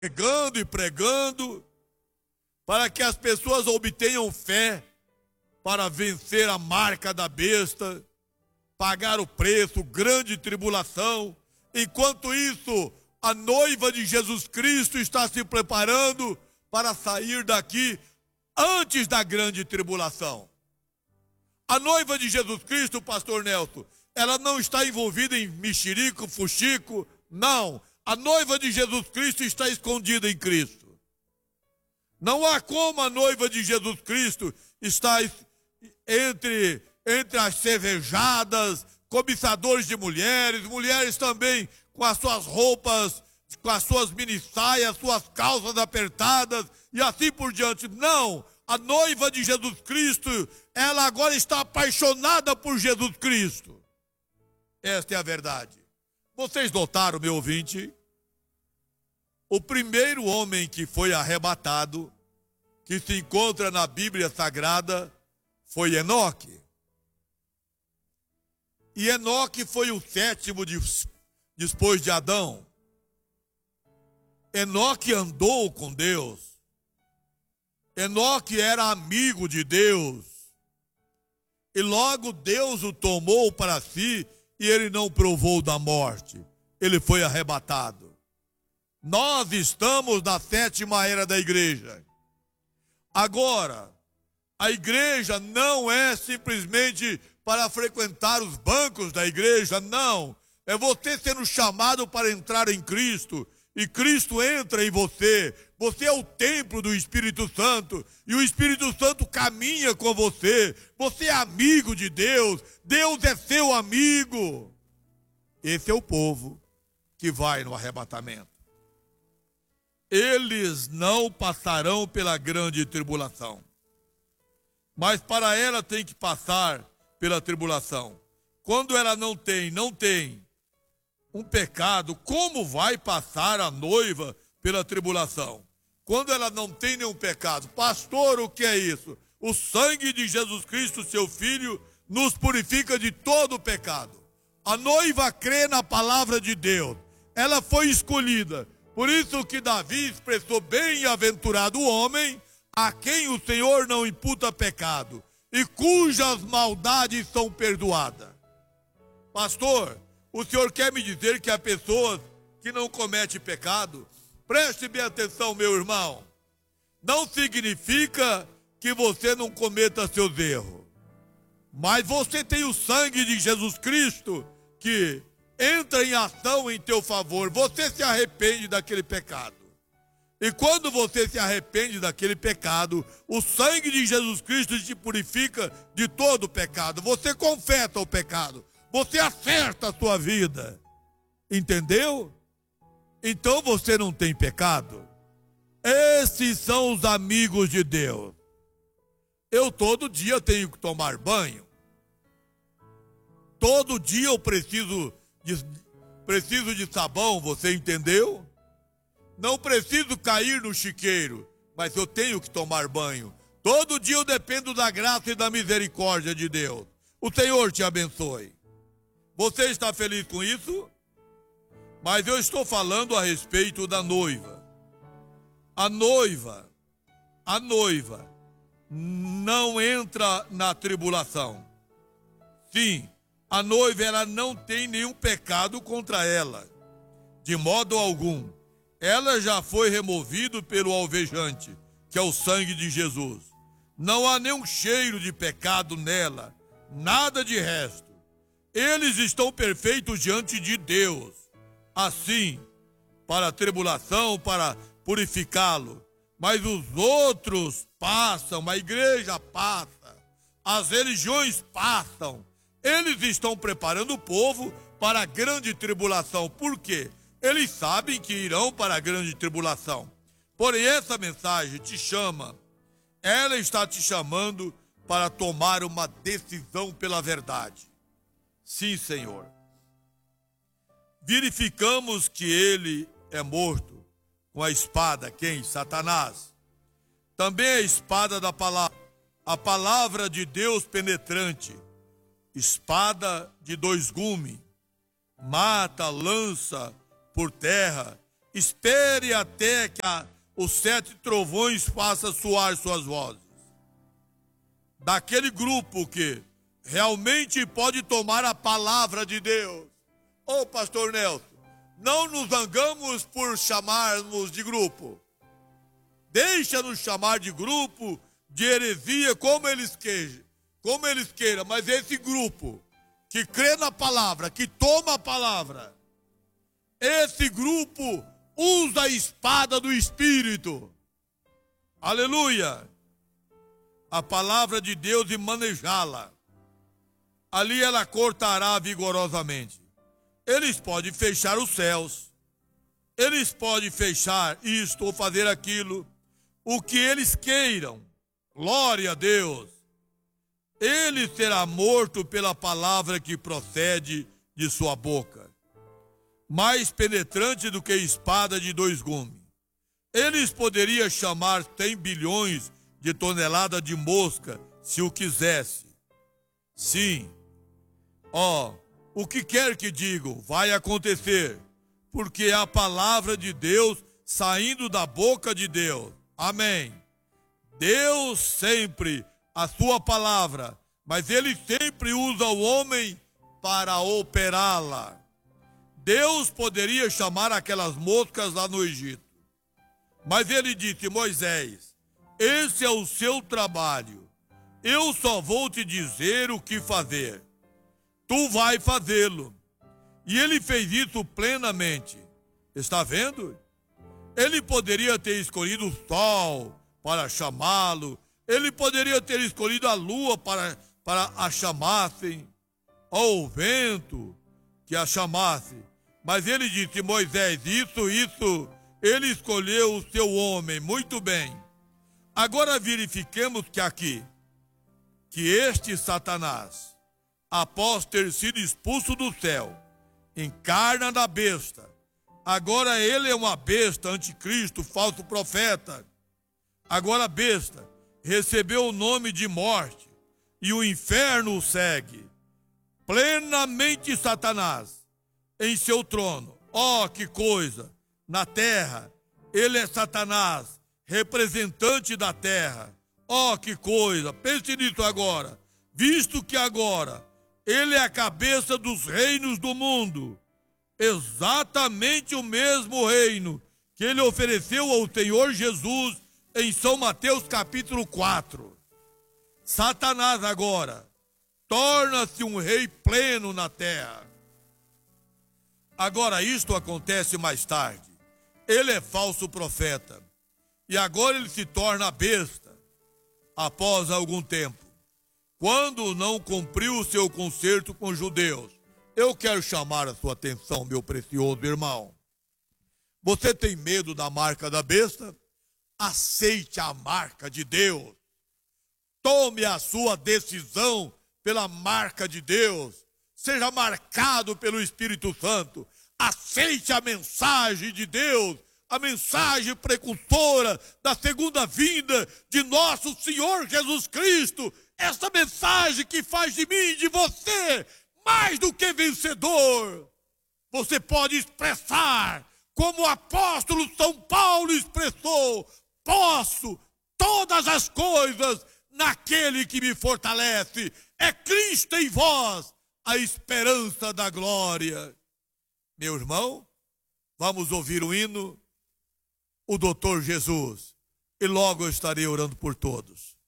pregando e pregando, para que as pessoas obtenham fé para vencer a marca da besta, pagar o preço, grande tribulação. Enquanto isso, a noiva de Jesus Cristo está se preparando para sair daqui antes da grande tribulação. A noiva de Jesus Cristo, pastor Nelson, ela não está envolvida em mexerico, fuxico, não. A noiva de Jesus Cristo está escondida em Cristo. Não há como a noiva de Jesus Cristo estar entre as cervejadas, cobiçadores de mulheres, mulheres também com as suas roupas, com as suas minissaias, suas calças apertadas e assim por diante. Não, a noiva de Jesus Cristo, ela agora está apaixonada por Jesus Cristo. Esta é a verdade. Vocês notaram, meu ouvinte? O primeiro homem que foi arrebatado, que se encontra na Bíblia Sagrada, foi Enoque. E Enoque foi o sétimo depois de Adão. Enoque andou com Deus. Enoque era amigo de Deus. E logo Deus o tomou para si e ele não provou da morte. Ele foi arrebatado. Nós estamos na sétima era da igreja. Agora, a igreja não é simplesmente para frequentar os bancos da igreja, não. É você sendo chamado para entrar em Cristo, e Cristo entra em você. Você é o templo do Espírito Santo, e o Espírito Santo caminha com você. Você é amigo de Deus, Deus é seu amigo. Esse é o povo que vai no arrebatamento. Eles não passarão pela grande tribulação, mas para ela tem que passar pela tribulação. Quando ela não tem um pecado, como vai passar a noiva pela tribulação? Quando ela não tem nenhum pecado. Pastor, o que é isso? O sangue de Jesus Cristo, seu Filho, nos purifica de todo o pecado. A noiva crê na palavra de Deus. Ela foi escolhida. Por isso que Davi expressou: bem-aventurado o homem a quem o Senhor não imputa pecado e cujas maldades são perdoadas. Pastor, o senhor quer me dizer que há pessoas que não cometem pecado? Preste bem atenção, meu irmão. Não significa que você não cometa seus erros, mas você tem o sangue de Jesus Cristo que entra em ação em teu favor. Você se arrepende daquele pecado. E quando você se arrepende daquele pecado, o sangue de Jesus Cristo te purifica de todo o pecado. Você confessa o pecado. Você acerta a sua vida. Entendeu? Então você não tem pecado. Esses são os amigos de Deus. Eu todo dia tenho que tomar banho. Todo dia eu preciso de sabão, você entendeu? Não preciso cair no chiqueiro, mas eu tenho que tomar banho. Todo dia eu dependo da graça e da misericórdia de Deus. O Senhor te abençoe. Você está feliz com isso? Mas eu estou falando a respeito da noiva. A noiva não entra na tribulação. Sim, a noiva, ela não tem nenhum pecado contra ela, de modo algum. Ela já foi removida pelo alvejante, que é o sangue de Jesus. Não há nenhum cheiro de pecado nela, nada de resto. Eles estão perfeitos diante de Deus. Assim, para a tribulação, para purificá-lo. Mas os outros passam, a igreja passa, as religiões passam. Eles estão preparando o povo para a grande tribulação. Por quê? Eles sabem que irão para a grande tribulação. Porém, essa mensagem te chama, ela está te chamando para tomar uma decisão pela verdade. Sim, Senhor. Verificamos que ele é morto com a espada. Quem? Satanás. Também a espada da palavra. A palavra de Deus penetrante. Espada de dois gumes. Mata, lança por terra espere até que os 7 trovões façam soar suas vozes. Daquele grupo que realmente pode tomar a palavra de Deus. Ô pastor Nelson, não nos zangamos por chamarmos de grupo. Deixa-nos chamar de grupo, de heresia, como eles queiram, mas esse grupo que crê na palavra, que toma a palavra, esse grupo usa a espada do Espírito. Aleluia! A palavra de Deus e manejá-la. Ali ela cortará vigorosamente. Eles podem fechar os céus. Eles podem fechar isto ou fazer aquilo. O que eles queiram. Glória a Deus. Ele será morto pela palavra que procede de sua boca. Mais penetrante do que espada de 2 gumes. Eles poderiam chamar 100 bilhões de toneladas de mosca, se o quisesse. Sim. O que quer que digam, vai acontecer, porque é a palavra de Deus saindo da boca de Deus. Amém. Deus sempre, a sua palavra, mas ele sempre usa o homem para operá-la. Deus poderia chamar aquelas moscas lá no Egito, mas ele disse: Moisés, esse é o seu trabalho, eu só vou te dizer o que fazer, tu vai fazê-lo. E ele fez isso plenamente. Está vendo? Ele poderia ter escolhido o sol para chamá-lo, ele poderia ter escolhido a lua para a chamassem, ou o vento que a chamasse, mas ele disse: Moisés, isso, ele escolheu o seu homem. Muito bem. Agora verifiquemos que este Satanás, após ter sido expulso do céu, encarna na besta. Agora ele é uma besta, anticristo, falso profeta. Agora a besta recebeu o nome de morte e o inferno o segue. Plenamente Satanás em seu trono. Que coisa! Na terra, ele é Satanás, representante da terra. Que coisa! Pense nisso agora. Visto que agora ele é a cabeça dos reinos do mundo, exatamente o mesmo reino que ele ofereceu ao Senhor Jesus em São Mateus capítulo 4. Satanás agora torna-se um rei pleno na terra. Agora isto acontece mais tarde. Ele é falso profeta. E agora ele se torna besta após algum tempo. Quando não cumpriu o seu concerto com os judeus. Eu quero chamar a sua atenção, meu precioso irmão. Você tem medo da marca da besta? Aceite a marca de Deus. Tome a sua decisão pela marca de Deus. Seja marcado pelo Espírito Santo. Aceite a mensagem de Deus, a mensagem precursora da segunda vinda de nosso Senhor Jesus Cristo. Essa mensagem que faz de mim e de você mais do que vencedor. Você pode expressar como o apóstolo São Paulo expressou: posso todas as coisas naquele que me fortalece. É Cristo em vós, a esperança da glória. Meu irmão, vamos ouvir o hino, o Doutor Jesus, e logo eu estarei orando por todos.